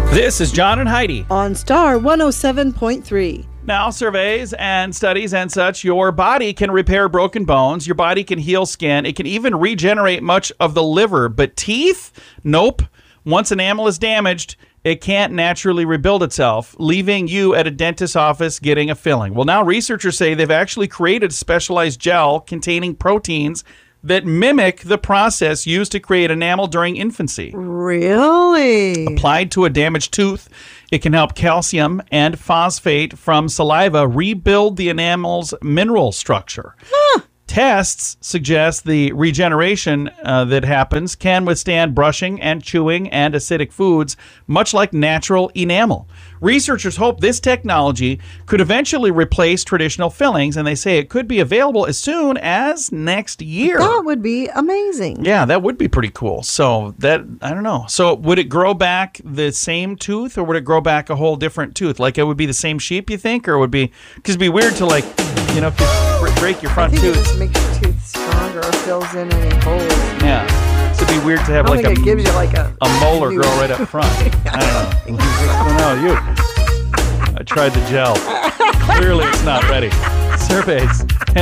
This is John and Heidi. On Star 107.3. Now, surveys and studies and such, your body can repair broken bones. Your body can heal skin. It can even regenerate much of the liver. But teeth? Nope. Once enamel is damaged, it can't naturally rebuild itself, leaving you at a dentist's office getting a filling. Well, now researchers say they've actually created a specialized gel containing proteins that mimic the process used to create enamel during infancy. Really? Applied to a damaged tooth, it can help calcium and phosphate from saliva rebuild the enamel's mineral structure. Tests suggest the regeneration that happens can withstand brushing and chewing and acidic foods, much like natural enamel. Researchers hope this technology could eventually replace traditional fillings, and they say it could be available as soon as next year. That would be amazing. Yeah, that would be pretty cool. So that, I don't know. So would it grow back the same tooth, or would it grow back a whole different tooth? Like it would be the same shape, you think? Or would be, because it'd be weird to, like, you know, break your front I think tooth. it just makes your tooth stronger or fills in any holes. Yeah. So it'd be weird to have I don't like think it gives you like a molar new- grow right up front. I don't know. I tried the gel. Clearly it's not ready. Surveys